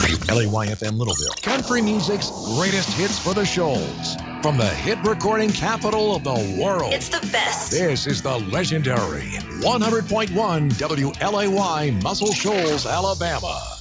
WLAY-FM Littleville, country music's greatest hits for the Shoals. From the hit recording capital of the world. It's the best. This is the legendary 100.1 WLAY, Muscle Shoals, Alabama.